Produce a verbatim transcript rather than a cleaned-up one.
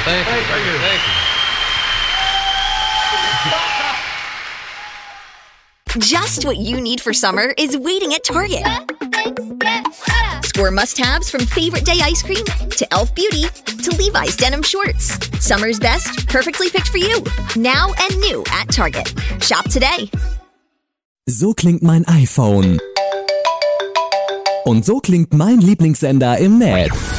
Thank you. Thank you. Thank you. Just what you need for summer is waiting at Target. Score must-haves from favorite day ice cream to e l f Beauty to Levi's denim shorts. Summer's best, perfectly picked for you. Now and new at Target. Shop today. So klingt mein iPhone. Und so klingt mein Lieblingssender im Netz.